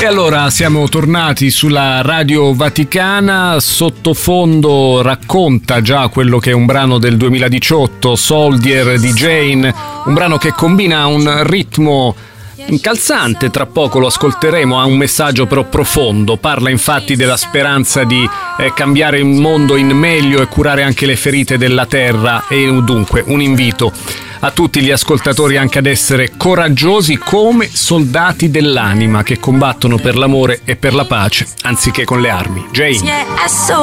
allora siamo tornati sulla Radio Vaticana. Sottofondo racconta già quello che è un brano del 2018, Soldier di Jane, un brano che combina un ritmo incalzante, tra poco lo ascolteremo, ha un messaggio però profondo, parla infatti della speranza di cambiare il mondo in meglio e curare anche le ferite della terra, e dunque un invito a tutti gli ascoltatori anche ad essere coraggiosi come soldati dell'anima che combattono per l'amore e per la pace anziché con le armi. Jane.